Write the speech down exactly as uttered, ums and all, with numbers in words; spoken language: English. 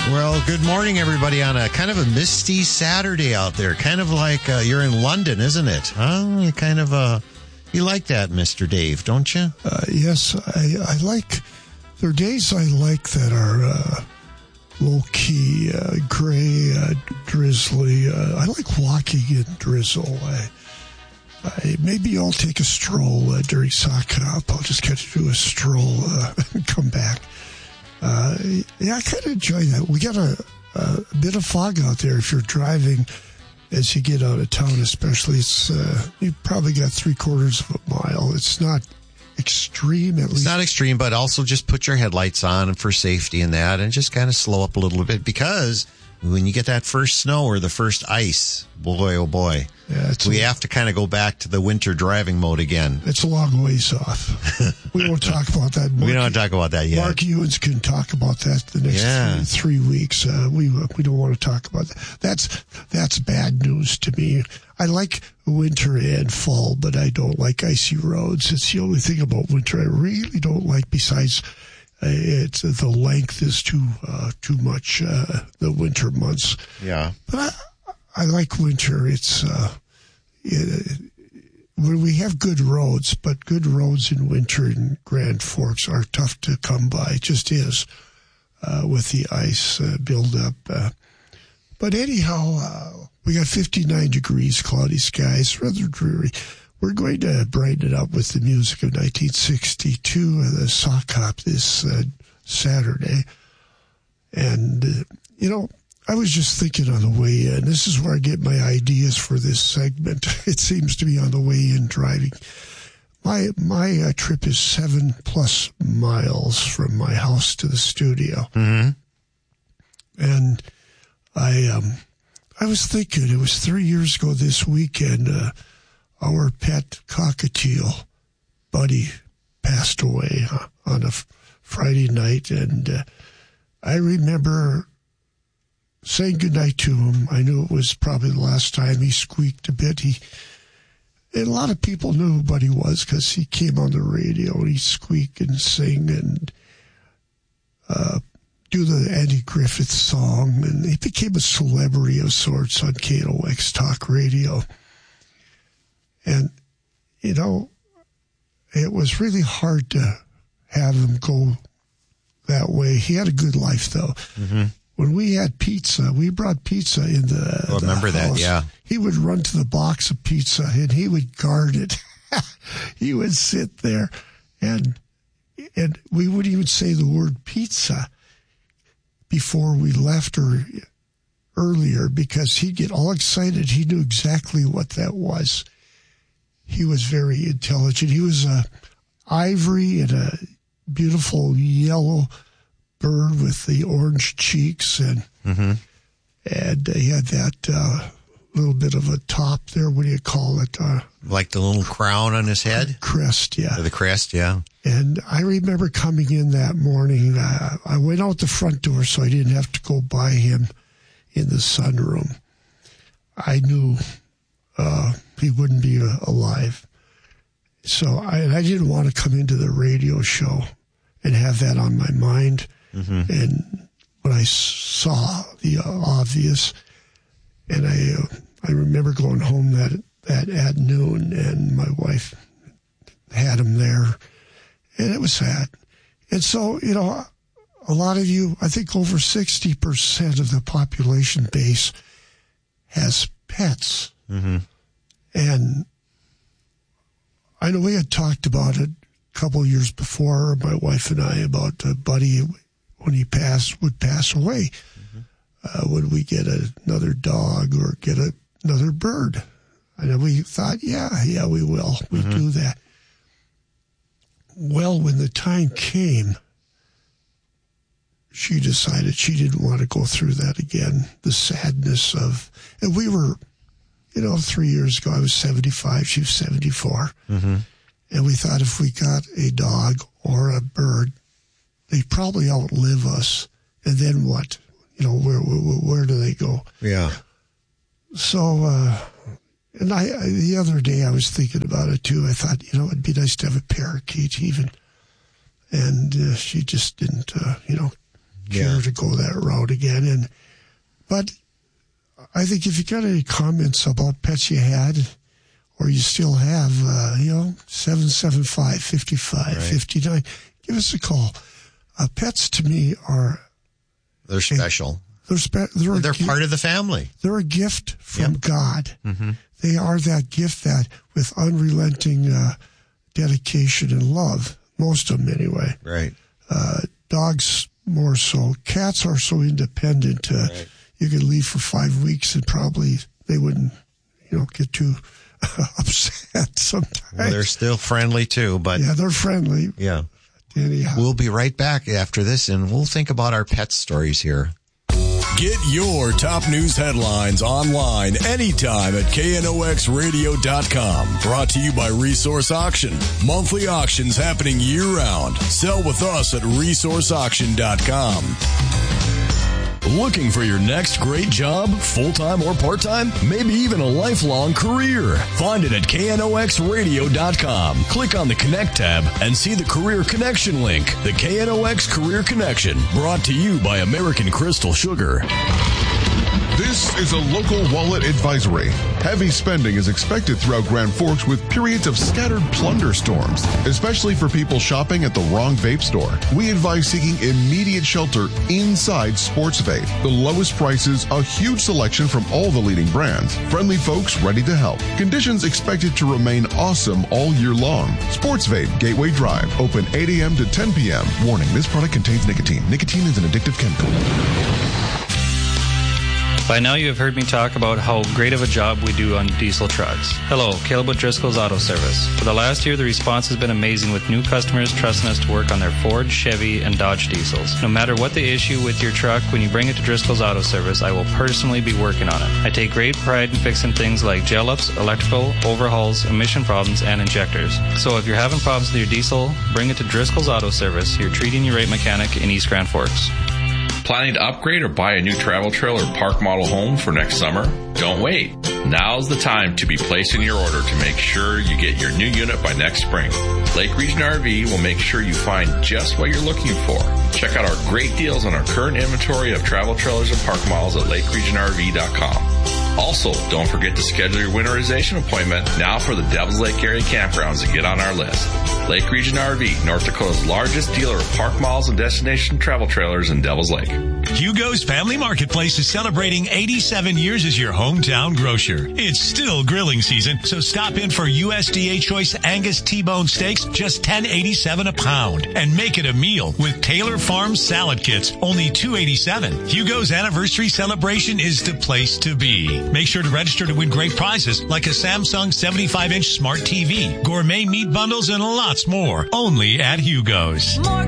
Well, good morning, everybody, on a kind of a misty Saturday out there. Kind of like uh, you're in London, isn't it? Huh? You kind of, uh, you like that, Mister Dave, don't you? Uh, yes, I, I like, there are days I like that are uh, low-key, uh, gray, uh, drizzly. Uh, I like walking in drizzle. I, I, maybe I'll take a stroll uh, during sock hop. I'll just kind of do a stroll uh, and come back. Uh, yeah, I kind of enjoy that. We got a, a bit of fog out there if you're driving as you get out of town, especially. It's uh, you probably got three quarters of a mile. It's not extreme, at least. It's not extreme, but also just put your headlights on for safety and that, and just kind of slow up a little bit, because when you get that first snow or the first ice, boy, oh boy, yeah, we a, have to kind of go back to the winter driving mode again. It's a long ways off. We won't talk about that. Mark, we don't talk about that yet. Mark Ewens can talk about that the next yeah. three, three weeks. Uh, we we don't want to talk about that. That's that's bad news to me. I like winter and fall, but I don't like icy roads. It's the only thing about winter I really don't like. Besides, uh, it's the length is too uh, too much. Uh, the winter months. Yeah, but I, I like winter. It's uh, it, when we have good roads, but good roads in winter in Grand Forks are tough to come by. It just is uh, with the ice uh, buildup. Uh, but anyhow, uh, we got fifty-nine degrees, cloudy skies, rather dreary. We're going to brighten it up with the music of nineteen sixty-two, uh, the sock hop this uh, Saturday. And, uh, you know, I was just thinking on the way in, this is where I get my ideas for this segment. It seems to be on the way in driving. My my uh, trip is seven plus miles from my house to the studio. Mm-hmm. And I um, I was thinking, it was three years ago this weekend, uh, our pet cockatiel, Buddy, passed away uh, on a f- Friday night. And uh, I remember saying goodnight to him. I knew it was probably the last time. He squeaked a bit. He, and a lot of people knew who Buddy was because he came on the radio and he'd squeak and sing and uh, do the Andy Griffith song. And he became a celebrity of sorts on K N O X Talk Radio. And, you know, it was really hard to have him go that way. He had a good life, though. Mm-hmm. When we had pizza, we brought pizza in the, oh, the remember house. that, yeah. He would run to the box of pizza, and he would guard it. He would sit there, and and we wouldn't even say the word pizza before we left or earlier, because he'd get all excited. He knew exactly what that was. He was very intelligent. He was a ivory and a beautiful yellow bird with the orange cheeks, and mm-hmm. and he had that uh, little bit of a top there. What do you call it? Uh, like the little crown on his head? Crest, yeah. Or the crest, yeah. And I remember coming in that morning. Uh, I went out the front door so I didn't have to go by him in the sunroom. I knew uh, he wouldn't be uh, alive. So I, I didn't want to come into the radio show and have that on my mind. Mm-hmm. And when I saw the uh, obvious, and I uh, I remember going home that, that at noon, and my wife had him there, and it was sad. And so, you know, a lot of you, I think over sixty percent of the population base has pets. Mm-hmm. And I know we had talked about it a couple of years before, my wife and I, about uh, Buddy, when he passed, would pass away. Mm-hmm. Uh, would we get a, another dog or get a, another bird? And we thought, yeah, yeah, we will. We'll mm-hmm. do that. Well, when the time came, she decided she didn't want to go through that again. The sadness of, and we were, you know, three years ago, I was seventy-five, she was seventy-four. Mm-hmm. And we thought if we got a dog or a bird, they'd probably outlive us. And then what? You know, where where, where do they go? Yeah. So, uh, and I, I, the other day I was thinking about it too. I thought, you know, it'd be nice to have a parakeet even. And uh, she just didn't, uh, you know. care Yeah. to go that route again. And but I think if you got any comments about pets you had or you still have, uh, you know, seven seven five, five five five nine, give us a call. Uh, pets to me are... They're special. They're, spe- they're, They're gi- part of the family. They're a gift from Yep. God. Mm-hmm. They are that gift that with unrelenting uh, dedication and love, most of them anyway. Right. Uh, dogs more so. Cats are so independent. Uh, Right. You could leave for five weeks and probably they wouldn't, you know, get too upset sometimes. Well, they're still friendly too, but yeah, they're friendly. yeah. Anyhow. We'll be right back after this, and we'll think about our pet stories here. Get your top news headlines online anytime at K N O X radio dot com. Brought to you by Resource Auction. Monthly auctions happening year-round. Sell with us at resource auction dot com. Looking for your next great job, full-time or part-time? Maybe even a lifelong career? Find it at K N O X radio dot com. Click on the Connect tab and see the Career Connection link. The K N O X Career Connection, brought to you by American Crystal Sugar. This is a local wallet advisory. Heavy spending is expected throughout Grand Forks with periods of scattered plunder storms, especially for people shopping at the wrong vape store. We advise seeking immediate shelter inside Sports Vape. The lowest prices, a huge selection from all the leading brands, friendly folks ready to help. Conditions expected to remain awesome all year long. Sports Vape, Gateway Drive, open eight a.m. to ten p.m. Warning, this product contains nicotine. Nicotine is an addictive chemical. By now you have heard me talk about how great of a job we do on diesel trucks. Hello, Caleb with Driscoll's Auto Service. For the last year, the response has been amazing with new customers trusting us to work on their Ford, Chevy, and Dodge diesels. No matter what the issue with your truck, when you bring it to Driscoll's Auto Service, I will personally be working on it. I take great pride in fixing things like gel-ups, electrical, overhauls, emission problems, and injectors. So if you're having problems with your diesel, bring it to Driscoll's Auto Service, your treating your rate mechanic in East Grand Forks. Planning to upgrade or buy a new travel trailer or park model home for next summer? Don't wait. Now's the time to be placing your order to make sure you get your new unit by next spring. Lake Region R V will make sure you find just what you're looking for. Check out our great deals on our current inventory of travel trailers and park models at lake region R V dot com. Also, don't forget to schedule your winterization appointment now for the Devils Lake area campgrounds to get on our list. Lake Region R V, North Dakota's largest dealer of park malls and destination travel trailers in Devils Lake. Hugo's Family Marketplace is celebrating eighty-seven years as your hometown grocer. It's still grilling season, so stop in for U S D A Choice Angus T-bone steaks, just ten eighty-seven a pound. And make it a meal with Taylor Farms salad kits, only two eighty-seven. Hugo's anniversary celebration is the place to be. Make sure to register to win great prizes like a Samsung seventy-five inch smart T V, gourmet meat bundles, and lots more. Only at Hugo's. More